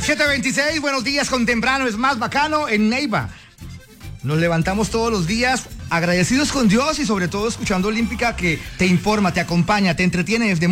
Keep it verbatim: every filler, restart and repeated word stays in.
siete veintiséis, buenos días con temprano, es más bacano en Neiva. Nos levantamos todos los días agradecidos con Dios y sobre todo escuchando Olímpica, que te informa, te acompaña, te entretiene desde